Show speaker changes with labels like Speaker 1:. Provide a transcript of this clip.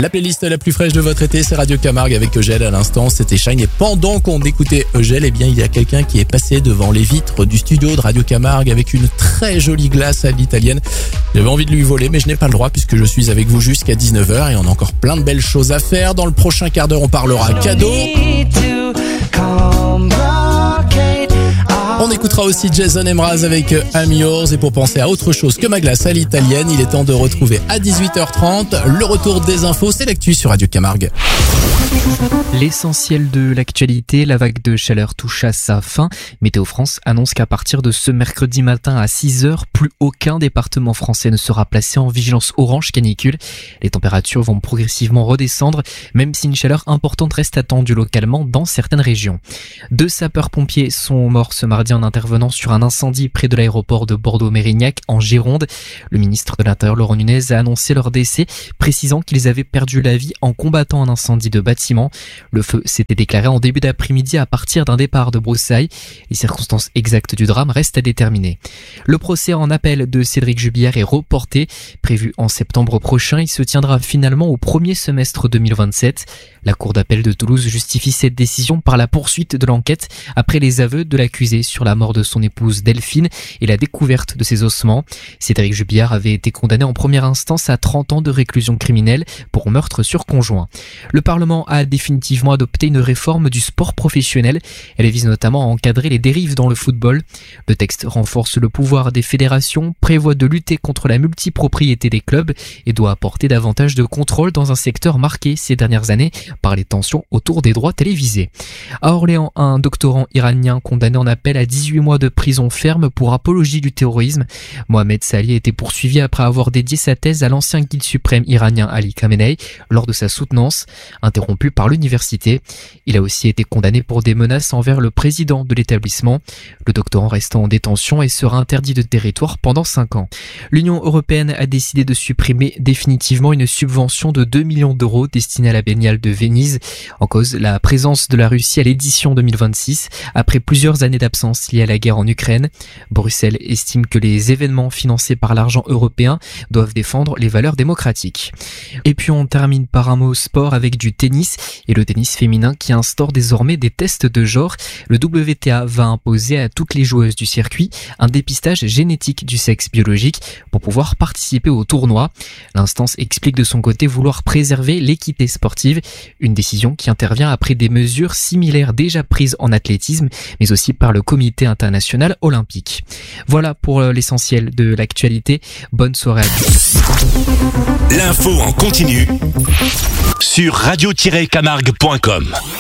Speaker 1: La playlist la plus fraîche de votre été, c'est Radio Camargue avec Eugèle à l'instant, c'était Shine. Et pendant qu'on écoutait Eugèle, eh bien, il y a quelqu'un qui est passé devant les vitres du studio de Radio Camargue avec une très jolie glace à l'italienne. J'avais envie de lui voler, mais je n'ai pas le droit puisque je suis avec vous jusqu'à 19h et on a encore plein de belles choses à faire. Dans le prochain quart d'heure, on parlera cadeaux. On écoutera aussi Jason Mraz avec I'm Yours. Et pour penser à autre chose que ma glace à l'italienne, il est temps de retrouver à 18h30 le retour des infos. C'est l'actu sur Radio Camargue.
Speaker 2: L'essentiel de l'actualité, la vague de chaleur touche à sa fin. Météo France annonce qu'à partir de ce mercredi matin à 6h, plus aucun département français ne sera placé en vigilance orange canicule. Les températures vont progressivement redescendre, même si une chaleur importante reste attendue localement dans certaines régions. 2 sapeurs-pompiers sont morts ce mardi en intervenant sur un incendie près de l'aéroport de Bordeaux-Mérignac en Gironde. Le ministre de l'Intérieur, Laurent Nunez, a annoncé leur décès, précisant qu'ils avaient perdu la vie en combattant un incendie de bâtiment. Le feu s'était déclaré en début d'après-midi à partir d'un départ de broussailles. Les circonstances exactes du drame restent à déterminer. Le procès en appel de Cédric Jubillard est reporté. Prévu en septembre prochain, il se tiendra finalement au premier semestre 2027. La cour d'appel de Toulouse justifie cette décision par la poursuite de l'enquête après les aveux de l'accusé sur la mort de son épouse Delphine et la découverte de ses ossements. Cédric Jubillard avait été condamné en première instance à 30 ans de réclusion criminelle pour meurtre sur conjoint. Le Parlement a définitivement adopté une réforme du sport professionnel. Elle vise notamment à encadrer les dérives dans le football. Le texte renforce le pouvoir des fédérations, prévoit de lutter contre la multipropriété des clubs et doit apporter davantage de contrôle dans un secteur marqué ces dernières années par les tensions autour des droits télévisés. À Orléans, un doctorant iranien condamné en appel à 18 mois de prison ferme pour apologie du terrorisme. Mohamed Salih a été poursuivi après avoir dédié sa thèse à l'ancien guide suprême iranien Ali Khamenei lors de sa soutenance, interrompue par l'université. Il a aussi été condamné pour des menaces envers le président de l'établissement. Le doctorant reste en détention et sera interdit de territoire pendant 5 ans. L'Union européenne a décidé de supprimer définitivement une subvention de 2 millions d'euros destinée à la Biennale de Venise. En cause, la présence de la Russie à l'édition 2026, après plusieurs années d'absence liées à la guerre en Ukraine. Bruxelles estime que les événements financés par l'argent européen doivent défendre les valeurs démocratiques. Et puis on termine par un mot sport avec du tennis et le tennis féminin qui instaure désormais des tests de genre. Le WTA va imposer à toutes les joueuses du circuit un dépistage génétique du sexe biologique pour pouvoir participer au tournoi. L'instance explique de son côté vouloir préserver l'équité sportive, une décision qui intervient après des mesures similaires déjà prises en athlétisme, mais aussi par le Comité international olympique. Voilà pour l'essentiel de l'actualité. Bonne soirée à tous.
Speaker 3: L'info en continu sur radio-camargue.com.